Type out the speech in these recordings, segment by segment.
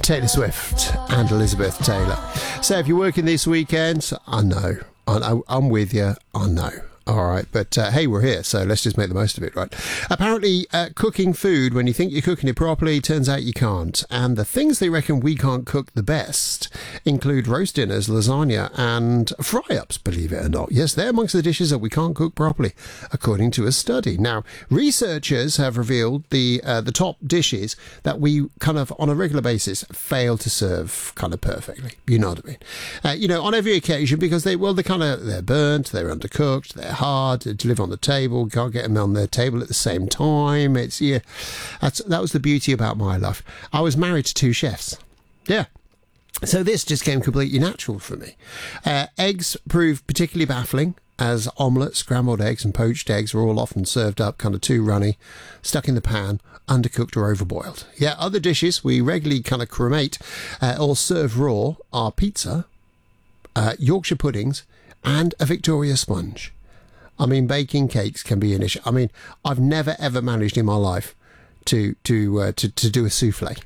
Taylor Swift and Elizabeth Taylor. So if you're working this weekend, I know. I'm with you. I know. All right, but hey, we're here, so let's just make the most of it, right? Apparently, cooking food when you think you're cooking it properly, turns out you can't. And the things they reckon we can't cook the best include roast dinners, lasagna, and fry-ups, believe it or not. Yes, they're amongst the dishes that we can't cook properly, according to a study. Now, researchers have revealed the top dishes that we kind of, on a regular basis, fail to serve kind of perfectly. You know what I mean? On every occasion, because they're burnt, they're undercooked, they're hard to live on the table, can't get them on their table at the same time. That was the beauty about my life. I was married to two chefs. Yeah. So this just came completely natural for me. Eggs proved particularly baffling, as omelettes, scrambled eggs and poached eggs were all often served up kind of too runny, stuck in the pan, undercooked or overboiled. Yeah, other dishes we regularly kind of cremate or serve raw are pizza, Yorkshire puddings and a Victoria sponge. I mean, baking cakes can be an issue. I mean, I've never ever managed in my life to do a souffle.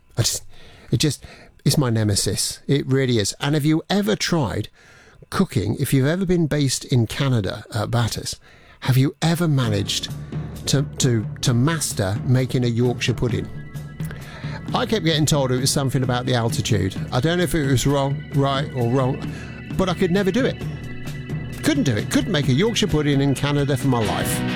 It's my nemesis. It really is. And have you ever tried cooking? If you've ever been based in Canada at Batters, have you ever managed to master making a Yorkshire pudding? I kept getting told it was something about the altitude. I don't know if it was right or wrong, but I could never do it. Couldn't do it. Couldn't make a Yorkshire pudding in Canada for my life.